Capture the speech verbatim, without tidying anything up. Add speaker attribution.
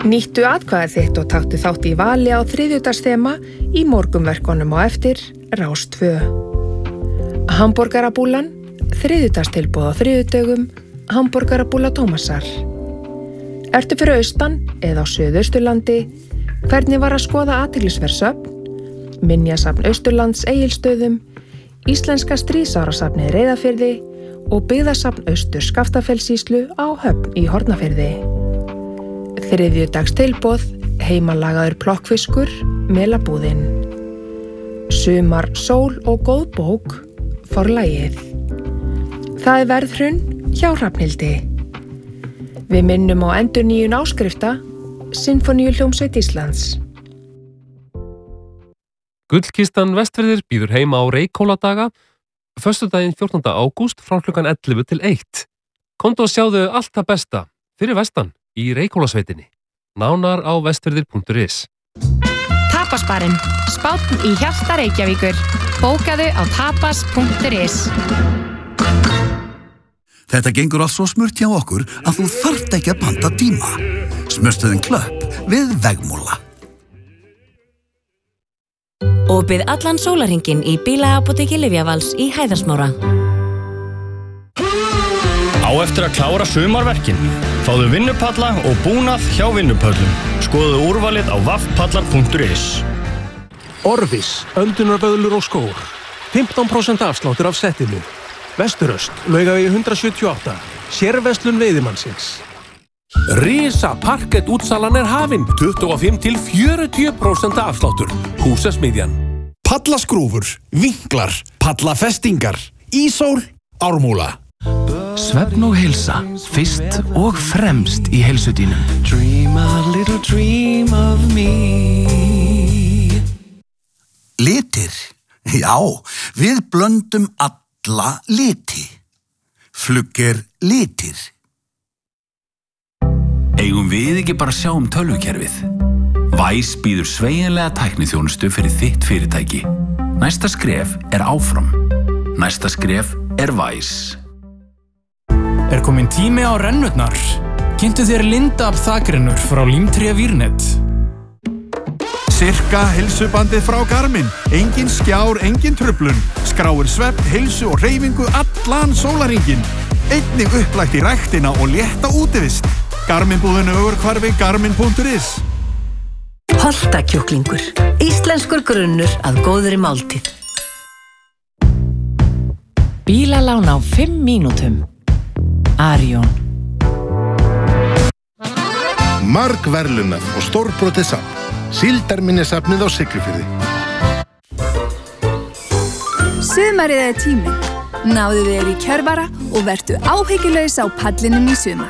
Speaker 1: Nýttu atkvæðið þitt og taktu þátt í vali á þriðjudagsþema í morgunverkunum á eftir Rás tvö. Hamborgarabúlan, þriðjudagstilboð á þriðjudögum, hamborgarabúla Tómasar. Ertu fyrir austan eða á Suðausturlandi? Hvernig var að skoða athyglisverð söfn? Minjasafn Austurlands Egilsstöðum, Íslenska stríðsárasafnið Reyðarfirði og byggðasafn Austur Skaftafellssýslu á Höfn í Hornafirði. Þriðjudagstilboð, heimalagaður plokkfiskur, Melabúðin. Sumar, sól og góð bók, Forlagið. Það er verðhrun hjá Hrafnhildi. Við minnum á endurnýjun áskrifta, Sinfoníuhljómsveit Íslands.
Speaker 2: Gullkistan Vestfirðir býður heima á Reykhóladaga, föstudaginn fjórtánda ágúst frá klukkan ellefu til eitt. Komdu og sjáðu allt það besta fyrir vestan í Reykhólasveitinni. Nánar á vestfirðir punktur is.
Speaker 3: Tapasbarinn, spánn í hjarta Reykjavíkur. Bókaðu á tapas punktur is.
Speaker 4: Þetta gengur allt svo smurt hjá okkur að þú þarft ekki að panta tíma. Smurstuðin Klöpp við Vegmúla.
Speaker 5: Opið allan sólarhringinn í bílaapóteki Lyfjavals í Hæðarsmára.
Speaker 6: Á eftir að klára sumarverkin. Fáðu vinnupalla og búnað hjá Vinnupöllum. Skoðu úrvalið á vaffpallar punktur is.
Speaker 7: Orvis, öndunarböðlur og skór. fimmtán prósent afsláttur af settinu. Vesturöst, Laugavegi hundrað sjötíu og átta. Sérverslun veiðimannsins. Risa parkett útsalan er hafin. tuttugu og fimm til fjörutíu prósent afsláttur. Húsasmiðjan.
Speaker 8: Pallaskrúfur, vinklar, pallafestingar. Ísól, Ármúla.
Speaker 9: Svefn og heilsa, fyrst og fremst í heilsudínum.
Speaker 10: Dream a little dream of me.
Speaker 4: Litir. Já, við blöndum alla liti. Flugger litir.
Speaker 9: Eigum við ekki bara að sjá um tölvukerfið? Væs býður sveigjanlega tækniþjónustu fyrir þitt fyrirtæki. Næsta skref er áfram. Næsta skref er Væs.
Speaker 11: Er komin tími á rennurnar? Kynntu þér Lindab þakrennur frá Límtré Vírnet.
Speaker 8: Sirka heilsubandið frá Garmin. Engin skjár, engin truflun. Skráir svefn, heilsu og hreyfingu allan sólarhringinn. Einnig upplægt í ræktina og létta útivist. Garmin-búðinu ögurhvarfi garmin punktur is.
Speaker 5: Holtakjúklingur. Íslenskur grunnur að góðri máltíð.
Speaker 12: Bílalán á fimm mínútum. Arion.
Speaker 13: Margverðlunað og stórbrotið safn. Síldarminjasafnið á Siglufirði.
Speaker 14: Sumarið er tíminn. Náðu þér í kjörvara og vertu áhyggjulaus á pallinum í sumar.